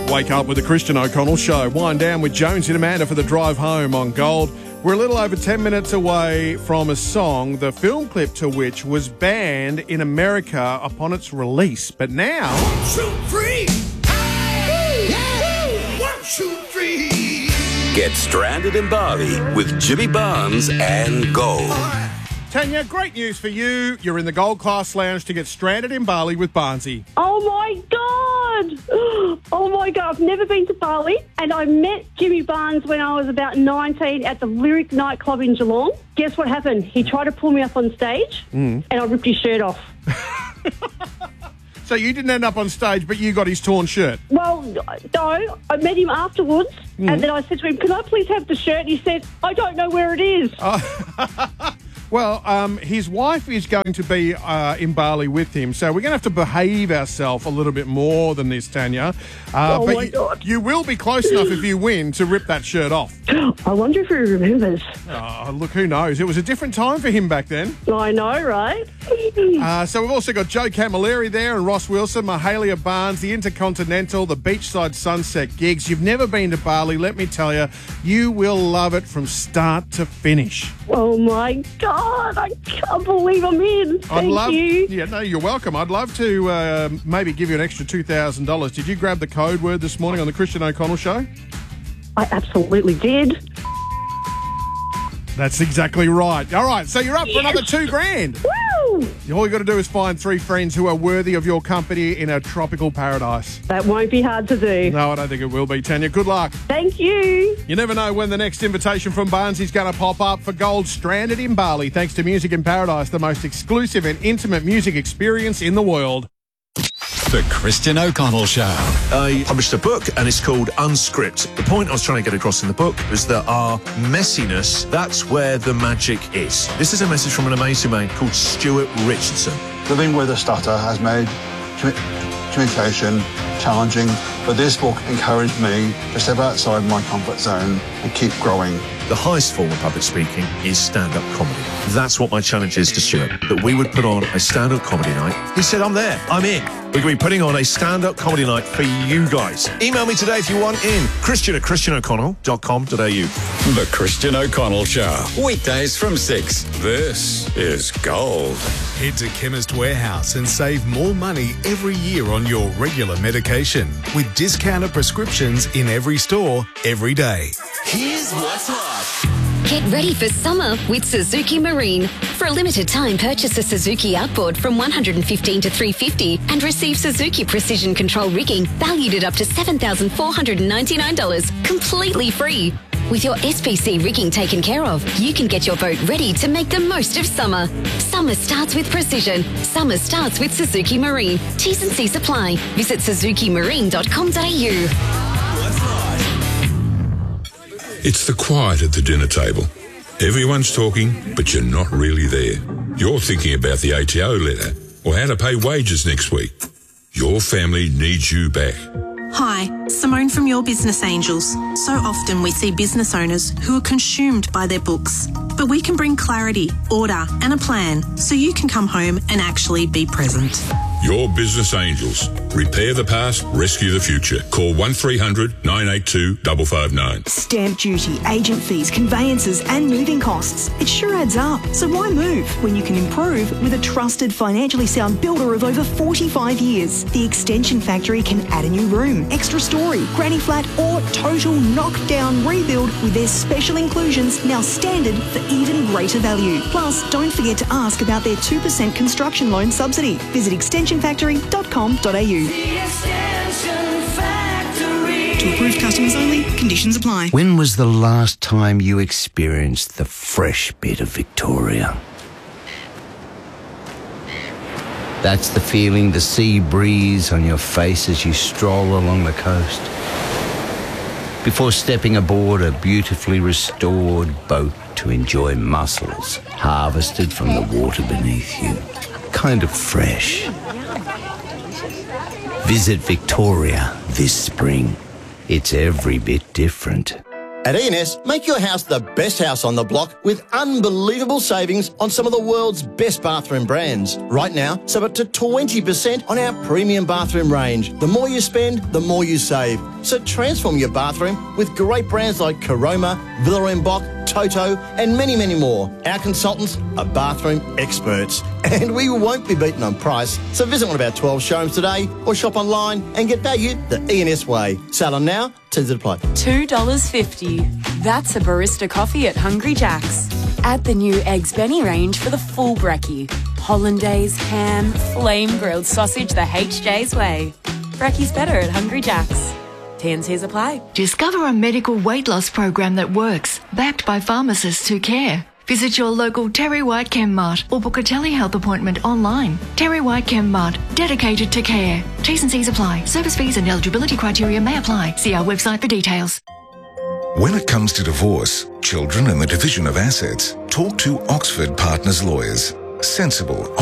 Wake up with the Christian O'Connell Show. Wind down with Jones and Amanda for the drive home on Gold. We're a little over 10 minutes away from a song, the film clip to which was banned in America upon its release. But now... 1, 2, 3! Hey! 1, 2, 3! Get stranded in Bali with Jimmy Barnes and Gold. Tanya, great news for you. You're in the Gold Class Lounge to get stranded in Bali with Barnesy. Oh, my God. Oh, my God. I've never been to Bali, and I met Jimmy Barnes when I was about 19 at the Lyric nightclub in Geelong. Guess what happened? He tried to pull me up on stage, and I ripped his shirt off. So you didn't end up on stage, but you got his torn shirt? Well, no. I met him afterwards, and then I said to him, can I please have the shirt? And he said, I don't know where it is. Well, his wife is going to be in Bali with him, so we're going to have to behave ourselves a little bit more than this, Tanya. My God. You will be close enough if you win to rip that shirt off. I wonder if he remembers. Oh, look, who knows? It was a different time for him back then. I know, right? So we've also got Joe Camilleri there and Ross Wilson, Mahalia Barnes, the Intercontinental, the Beachside Sunset gigs. You've never been to Bali, let me tell you, you will love it from start to finish. Oh, my God. I can't believe I'm in. Thank you. Yeah, no, you're welcome. I'd love to maybe give you an extra $2,000. Did you grab the code word this morning on the Christian O'Connell Show? I absolutely did. That's exactly right. All right, so you're up for another $2,000. Woo! All you got to do is find 3 friends who are worthy of your company in a tropical paradise. That won't be hard to do. No, I don't think it will be, Tanya. Good luck. Thank you. You never know when the next invitation from Barnes is going to pop up for Gold stranded in Bali, thanks to Music in Paradise, the most exclusive and intimate music experience in the world. The Christian O'Connell Show. I published a book and it's called Unscript. The point I was trying to get across in the book was that our messiness, that's where the magic is. This is a message from an amazing man called Stuart Richardson. Living with a stutter has made communication challenging, but this book encouraged me to step outside my comfort zone and keep growing. The highest form of public speaking is stand-up comedy. That's what my challenge is to Stuart, that we would put on a stand-up comedy night. He said, I'm there, I'm in. We're going to be putting on a stand-up comedy night for you guys. Email me today if you want in. Christian@christianoconnell.com.au. The Christian O'Connell Show. Weekdays from 6. This is Gold. Head to Chemist Warehouse and save more money every year on your regular medication with discounted prescriptions in every store, every day. Here's what's hot. Get ready for summer with Suzuki Marine. For a limited time, purchase a Suzuki outboard from $115 to $350 and receive Suzuki Precision Control rigging valued at up to $7,499, completely free. With your SPC rigging taken care of, you can get your boat ready to make the most of summer. Summer starts with precision. Summer starts with Suzuki Marine. T's and C's apply. Visit suzukimarine.com.au. It's the quiet at the dinner table. Everyone's talking, but you're not really there. You're thinking about the ATO letter or how to pay wages next week. Your family needs you back. Hi, Simone from Your Business Angels. So often we see business owners who are consumed by their books. But we can bring clarity, order and a plan so you can come home and actually be present. Your Business Angels. Repair the past, rescue the future. Call 1300 982 559. Stamp duty, agent fees, conveyances and moving costs. It sure adds up. So why move when you can improve with a trusted, financially sound builder of over 45 years? The Extension Factory can add a new room, extra story, granny flat or total knockdown rebuild with their special inclusions now standard for even greater value. Plus, don't forget to ask about their 2% construction loan subsidy. Visit extensionfactory.com.au. To approved customers only, conditions apply. When was the last time you experienced the fresh bit of Victoria? That's the feeling, the sea breeze on your face as you stroll along the coast. Before stepping aboard a beautifully restored boat to enjoy mussels harvested from the water beneath you. Kind of fresh. Visit Victoria this spring. It's every bit different. At E&S, make your house the best house on the block with unbelievable savings on some of the world's best bathroom brands. Right now, save up to 20% on our premium bathroom range. The more you spend, the more you save. So transform your bathroom with great brands like Caroma, Villa & Boch, Toto and many, many more. Our consultants are bathroom experts and we won't be beaten on price. So visit one of our 12 showrooms today or shop online and get value the E&S way. Sale on now, terms apply. $2.50. That's a barista coffee at Hungry Jack's. Add the new Eggs Benny range for the full brekkie. Hollandaise, ham, flame-grilled sausage the HJ's way. Brekkie's better at Hungry Jack's. T&Cs apply. Discover a medical weight loss program that works, backed by pharmacists who care. Visit your local Terry White Chemmart or book a telehealth appointment online. Terry White Chemmart, dedicated to care. T&Cs apply. Service fees and eligibility criteria may apply. See our website for details. When it comes to divorce, children and the division of assets, talk to Oxford Partners Lawyers. Sensible